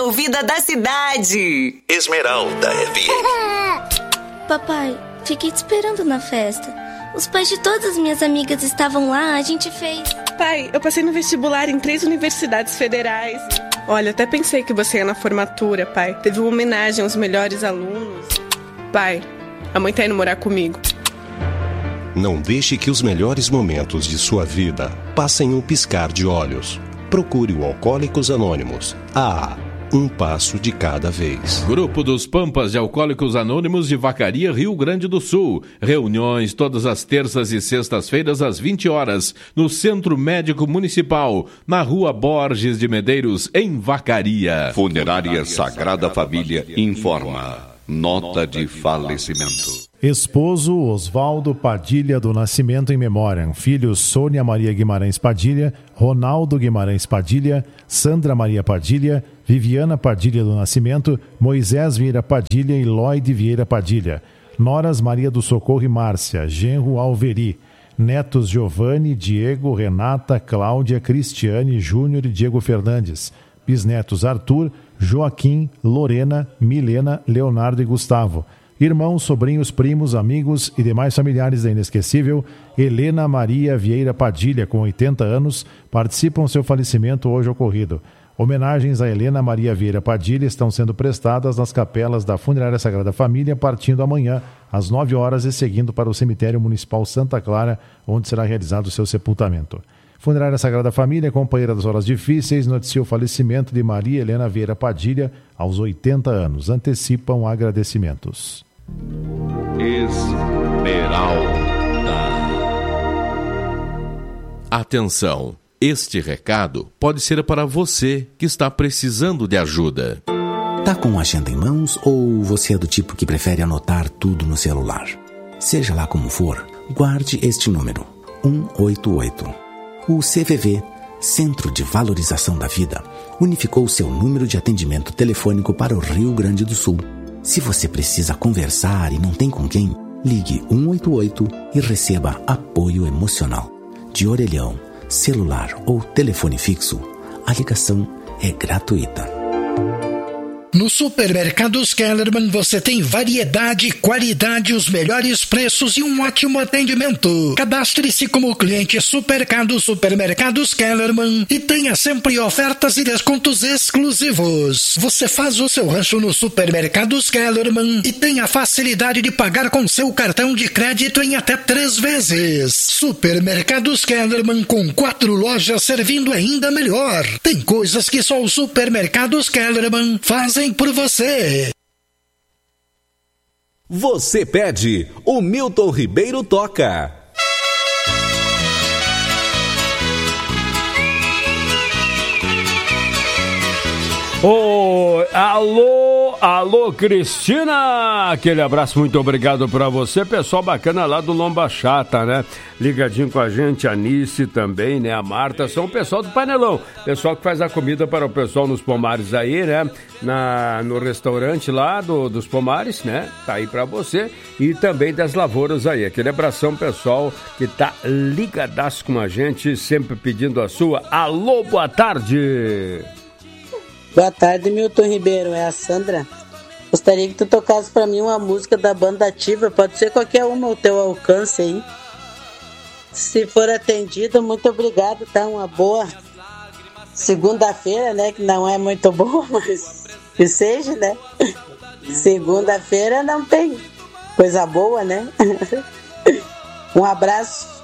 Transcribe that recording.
ouvida da cidade. Esmeralda FM. Papai, fiquei te esperando na festa. Os pais de todas as minhas amigas estavam lá, a gente fez... Pai, eu passei no vestibular em 3 universidades federais. Olha, até pensei que você ia na formatura, pai. Teve uma homenagem aos melhores alunos. Pai, a mãe tá indo morar comigo. Não deixe que os melhores momentos de sua vida passem um piscar de olhos. Procure o Alcoólicos Anônimos. Um passo de cada vez. Grupo dos Pampas de Alcoólicos Anônimos de Vacaria, Rio Grande do Sul. Reuniões todas as terças e sextas-feiras às 20 horas, no Centro Médico Municipal, na Rua Borges de Medeiros, em Vacaria. Funerária Sagrada Família informa. Nota de falecimento. Esposo Osvaldo Padilha do Nascimento em memória. Filhos Sônia Maria Guimarães Padilha, Ronaldo Guimarães Padilha, Sandra Maria Padilha, Viviana Padilha do Nascimento, Moisés Vieira Padilha e Lloyd Vieira Padilha. Noras Maria do Socorro e Márcia, genro Alveri. Netos Giovanni, Diego, Renata, Cláudia, Cristiane, Júnior e Diego Fernandes. Bisnetos Arthur, Joaquim, Lorena, Milena, Leonardo e Gustavo. Irmãos, sobrinhos, primos, amigos e demais familiares da inesquecível Helena Maria Vieira Padilha, com 80 anos, participam seu falecimento hoje ocorrido. Homenagens a Helena Maria Vieira Padilha estão sendo prestadas nas capelas da Funerária Sagrada Família, partindo amanhã às 9 horas e seguindo para o Cemitério Municipal Santa Clara, onde será realizado o seu sepultamento. Funerária Sagrada Família, companheira das horas difíceis, noticia o falecimento de Maria Helena Vieira Padilha aos 80 anos. Antecipam agradecimentos. Esmeralda. Atenção! Este recado pode ser para você que está precisando de ajuda. Tá com a agenda em mãos ou você é do tipo que prefere anotar tudo no celular? Seja lá como for, guarde este número: 188. O CVV, Centro de Valorização da Vida, unificou seu número de atendimento telefônico para o Rio Grande do Sul. Se você precisa conversar e não tem com quem, ligue 188 e receba apoio emocional. De orelhão, celular ou telefone fixo, a ligação é gratuita. No Supermercados Kellerman você tem variedade, qualidade, os melhores preços e um ótimo atendimento. Cadastre-se como cliente Supermercados Kellerman e tenha sempre ofertas e descontos exclusivos. Você faz o seu rancho no Supermercados Kellerman e tem a facilidade de pagar com seu cartão de crédito em até 3 vezes. Supermercados Kellerman, com 4 lojas servindo ainda melhor. Tem coisas que só os Supermercados Kellerman fazem por você. Você pede, o Milton Ribeiro toca. Alô, Cristina! Aquele abraço, muito obrigado pra você. Pessoal bacana lá do Lomba Chata, né? Ligadinho com a gente, a Nice também, né? A Marta, são o pessoal do Panelão. Pessoal que faz a comida para o pessoal nos Pomares aí, né? No restaurante lá dos Pomares, né? Tá aí pra você. E também das Lavouras aí. Aquele abração, pessoal, que tá ligadaço com a gente, sempre pedindo a sua. Alô, boa tarde! Boa tarde, Milton Ribeiro, é a Sandra. Gostaria que tu tocasse pra mim uma música da Banda Ativa, pode ser qualquer uma ao teu alcance aí. Se for atendido, muito obrigado, tá? Uma boa segunda-feira, né? Que não é muito boa, mas que seja, né? Segunda-feira não tem coisa boa, né? Um abraço.